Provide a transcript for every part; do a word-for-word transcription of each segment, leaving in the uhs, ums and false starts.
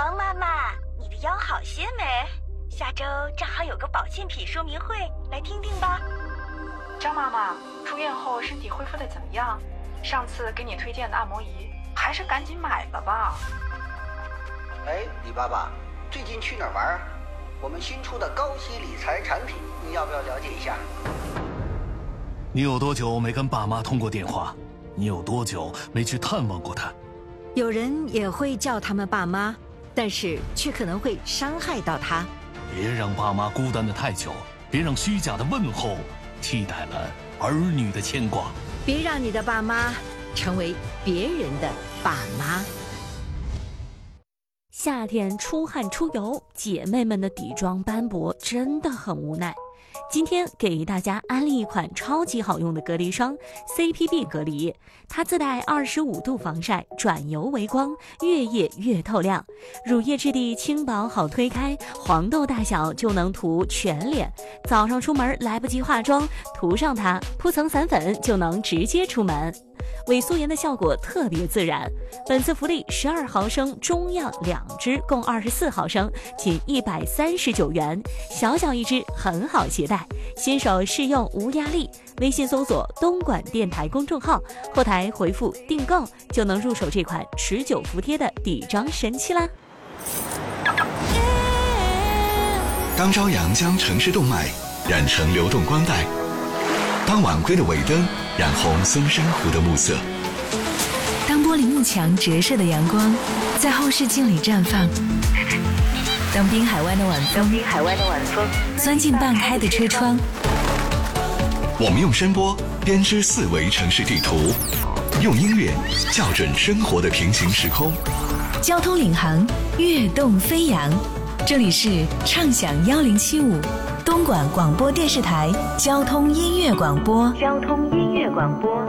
王妈妈，你的腰好些没？下周正好有个保健品说明会，来听听吧。 张妈妈，住院后身体恢复的怎么样？上次给你推荐的按摩仪，还是赶紧买了吧。 哎，李爸爸，最近去哪儿玩啊？我们新出的高息理财产品，你要不要了解一下？ 你有多久没跟爸妈通过电话？你有多久没去探望过他？ 有人也会叫他们爸妈，但是却可能会伤害到他。 别让爸妈孤单的太久，别让虚假的问候替代了儿女的牵挂。 别让你的爸妈成为别人的爸妈。 夏天出汗出油，姐妹们的底妆斑驳真的很无奈。今天给大家安利一款超级好用的隔离霜 C P B 隔离，它自带二十五度防晒，转油为光，越夜越透亮。乳液质地轻薄好推开，黄豆大小就能涂全脸。早上出门来不及化妆，涂上它，铺层散粉就能直接出门。伪素颜的效果特别自然。本次福利十二毫升中样两支，共二十四毫升，仅一百三十九元，小小一支，很好携带。新手试用无压力，微信搜索东莞电台公众号，后台回复订购就能入手这款持久服帖的底妆神器啦。 当朝阳将城市动脉染成流动光带，当晚归的尾灯染红松山湖的暮色， 当玻璃幕墙折射的阳光在后视镜里绽放，当滨海湾的晚风滨海湾的晚风钻进半开的车窗， 我们用声波编织四维城市地图，用音乐校准生活的平行时空。 交通领航，跃动飞扬。这里是畅享一零七五东莞广播电视台交通音乐广播。交通音乐广播。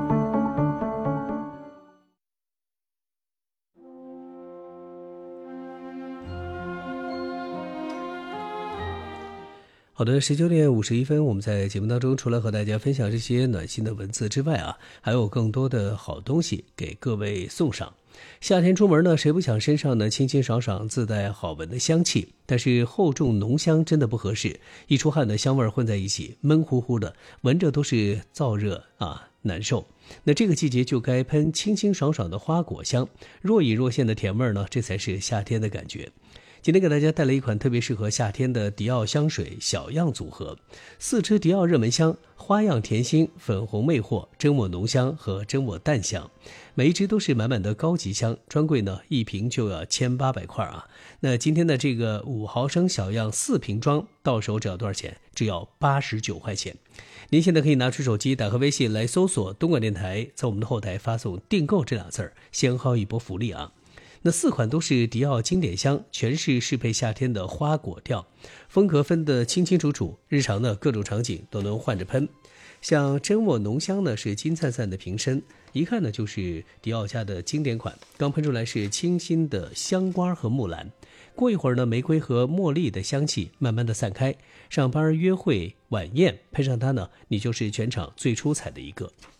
好的，十九点五十一分，我们在节目当中除了和大家分享这些暖心的文字之外啊，还有更多的好东西给各位送上。夏天出门呢，谁不想身上呢清清爽爽，自带好闻的香气？但是厚重浓香真的不合适，一出汗的香味混在一起，闷乎乎的，闻着都是燥热啊，难受。那这个季节就该喷清清爽爽的花果香，若隐若现的甜味呢，这才是夏天的感觉。今天给大家带来一款特别适合夏天的迪奥香水小样组合，四支迪奥热门香，花样甜心、粉红魅惑、真我浓香和真我淡香，每一支都是满满的高级香，专柜呢一瓶就要千八百块啊。那今天的这个五毫升小样四瓶装，到手只要多少钱？只要八十九块钱。您现在可以拿出手机，打开微信来搜索东莞电台，在我们的后台发送订购这俩字儿，先薅一波福利啊。那四款都是迪奥经典香，全是适配夏天的花果调，风格分得清清楚楚，日常的各种场景都能换着喷。像真我浓香呢是金灿灿的瓶身，一看呢就是迪奥家的经典款，刚喷出来是清新的香瓜和木兰，过一会儿呢玫瑰和茉莉的香气慢慢的散开，上班约会晚宴配上它呢，你就是全场最出彩的一个。